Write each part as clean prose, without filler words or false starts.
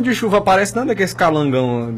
de chuva aparece tanto aquele calangão.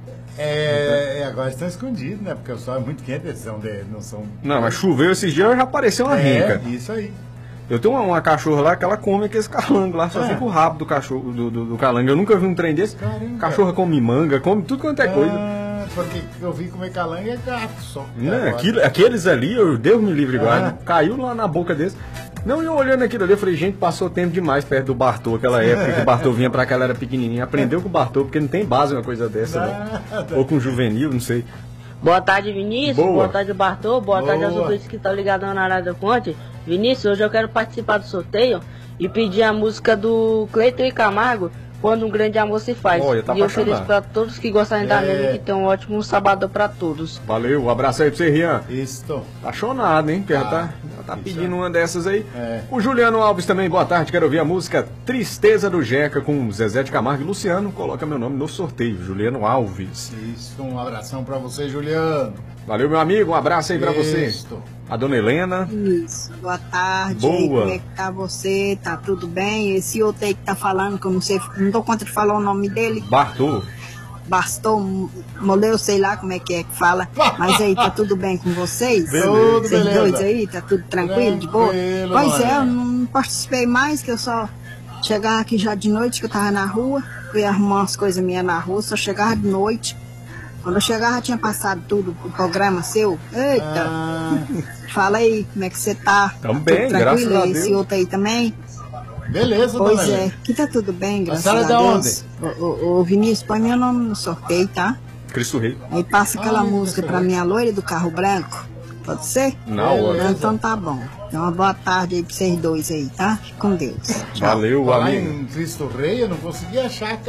Agora estão escondidos, né? Porque o sol é muito quente, eles não são... Não, mas choveu esses dias, já apareceu uma rinca. Isso aí. Eu tenho uma cachorra lá que ela come aqueles calangos lá, só fica o rabo do cachorro, do calango. Eu nunca vi um trem desse. Caramba. Cachorra come manga, come tudo quanto é coisa. Porque eu vi comer calango é gato só. Não, aqueles ali, Deus me livre guarda, caiu lá na boca deles. Não, eu olhando aquilo ali, eu falei, gente, passou tempo demais perto do Bartô, aquela época que o Bartô vinha pra cá, ela era pequenininha. Aprendeu com o Bartô, porque não tem base uma coisa dessa, né? Ou com juvenil, não sei. Boa tarde, Vinícius. Boa tarde, Bartô. Boa tarde aos ouvintes que estão ligados na Rádio Fonte. Vinícius, hoje eu quero participar do sorteio e pedir a música do Cleiton e Camargo, Quando um Grande Amor Se Faz. Tá e ofereço para todos que gostarem da minha, que tenham um ótimo sábado para todos. Valeu, um abraço aí pra você, Rian. Isso. Tá chonado, hein? Já tá pedindo uma dessas aí. O Juliano Alves também, boa tarde. Quero ouvir a música Tristeza do Jeca com Zezé de Camargo e Luciano. Coloca meu nome no sorteio, Juliano Alves. Isso, um abração pra você, Juliano. Valeu, meu amigo. Um abraço aí pra você. A dona Helena. Isso, boa tarde. Boa. Como é que tá você? Tá tudo bem? Esse outro aí que tá falando, que eu não sei, não dou conta de falar o nome dele. Bartô. Bastou, moleu, sei lá como é que fala. Mas aí, tá tudo bem com vocês? Tudo Vocês beleza. dois aí, tá tudo tranquilo, de boa? Pois é, eu não participei mais, que eu só chegava aqui já de noite, que eu tava na rua, fui arrumar umas coisas minhas na rua, só chegava de noite. Quando eu chegava, tinha passado tudo o programa seu. Eita! Fala aí, como é que você tá? Tamo bem, graças a Deus. Esse outro aí também? Beleza, Pois dona é, Helena. que tá tudo bem, graças A a senhora é Deus. Ô, Vinícius, põe meu nome no sorteio, tá? Cristo Rei. Aí passa aquela música pra minha loira do carro branco. Pode ser? Não, Então tá bom. Então uma boa tarde aí pra vocês dois aí, tá? Fique com Deus. Valeu, Falar amigo. em Cristo Rei, eu não consegui achar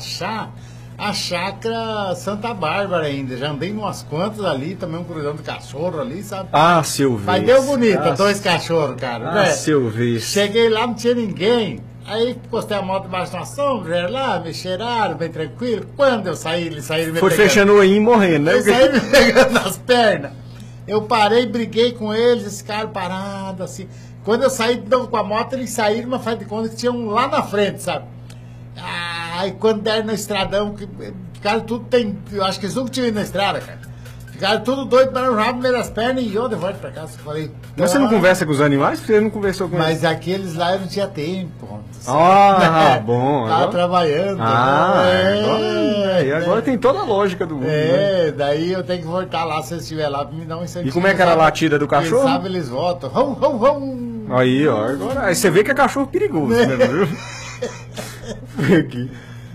a chácara Santa Bárbara ainda. Já andei em umas quantas ali, também um cruzão de cachorro ali, sabe? Ah, Silvio. Mas deu bonita, dois cachorros, cara. Ah, né? Silvio. Cheguei lá, não tinha ninguém. Aí postei a moto debaixo de uma sombra, lá, me cheiraram, bem tranquilo. Quando eu saí, eles saíram me Foi pegando. fechando o olhinho e morrendo, né? Eles saíram me pegando nas pernas. Eu parei, briguei com eles, esse cara parado, assim. Quando eu saí de novo com a moto, eles saíram, mas faz de conta que tinha um lá na frente, sabe? Aí quando deram no estradão, ficaram tudo tem. Eu acho que eles nunca tinham ido na estrada, cara. Ficaram tudo doido para o rabo, meio das pernas e eu de volta pra casa. Falei, Mas você não conversa com os animais? Porque você não conversou com eles? mas aqueles lá eu não tinha tempo. Bom. Tava trabalhando. Agora tem toda a lógica do mundo. Né? Daí eu tenho que voltar lá se eles estiverem lá pra me dar um incentivo. E como é que era a latida do cachorro? Quem sabe eles votam. Vão, vão, vão. Aí, ó. Agora, aí você vê que é cachorro perigoso, né, viu? Aqui.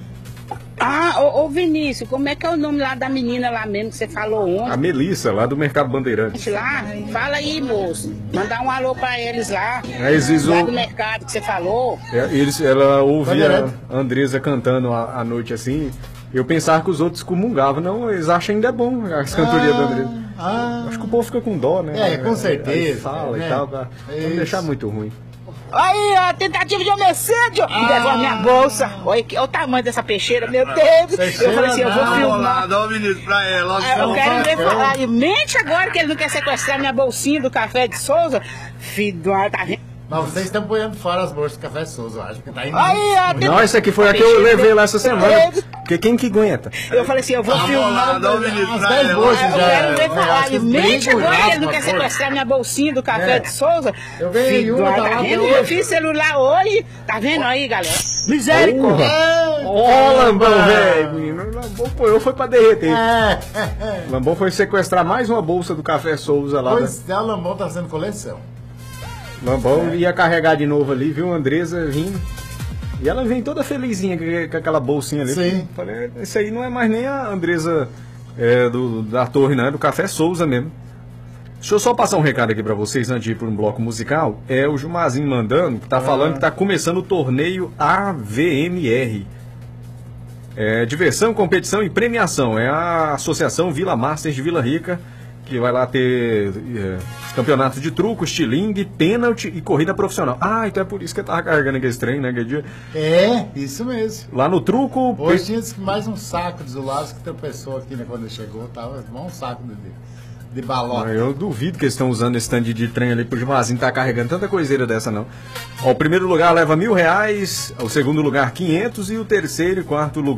Ô Vinícius, como é que é o nome lá da menina lá mesmo que você falou ontem? A Melissa, lá do Mercado Bandeirante. Lá? Fala aí, moço. Mandar um alô pra eles lá. Lá do mercado que você falou. Ela ouvia a Andresa cantando à noite assim. Eu pensava que os outros comungavam. Não, eles acham ainda é bom as cantorias da Andresa. Acho que o povo fica com dó, né? Com certeza. Aí fala e tal, pra não deixar muito ruim. Aí, a tentativa de homicídio! Levou a minha bolsa. Olha o tamanho dessa peixeira, meu Deus! Eu falei assim, eu vou filmar. Dá um minuto pra ela. Eu quero ver falar. E mente agora que ele não quer sequestrar minha bolsinha do Café de Souza. Filho do ar, tá vendo? Mas vocês estão ponhando fora as bolsas do Café Souza, eu acho que tá indo. Não, esse aqui foi a que eu levei lá essa semana. Porque quem que aguenta? Eu falei assim, eu vou filmar. Dá um minuto As pra 10 ela. bolsas Eu quero ver falar. E mente agora que ele não quer por favor. sequestrar minha bolsinha do Café de Souza. Eu ganhei Filho do uma, ar, tá tá lá vendo? até Eu hoje. fiz celular hoje. Tá vendo aí, galera? Misericórdia! Ó, Lambão, velho, menino. Lambão foi pra derreter. Lambão foi sequestrar mais uma bolsa do Café Souza lá. Pois é, o Lambão tá fazendo coleção. Lambão ia carregar de novo ali, viu? A Andresa vindo. E ela vem toda felizinha com aquela bolsinha ali. Sim. Falei, isso aí não é mais nem a Andresa da Torre, não, é do Café Souza mesmo. Deixa eu só passar um recado aqui pra vocês antes de ir para um bloco musical. É o Jumazinho mandando, que tá falando que tá começando o torneio AVMR. Diversão, competição e premiação. É a Associação Vila Masters de Vila Rica, que vai lá ter campeonatos de truco, estilingue, pênalti e corrida profissional. Então é por isso que eu tava carregando aquele trem, né, aquele dia. Isso mesmo. Lá no truco... Hoje tinha mais um saco de Zulados que tropeçou aqui, né, quando ele chegou, tava um saco de balota. Eu duvido que eles estão usando esse stand de trem ali pro Jumazinho tá carregando tanta coiseira dessa, não. O primeiro lugar leva R$1.000, o segundo lugar 500 e o terceiro e quarto lugar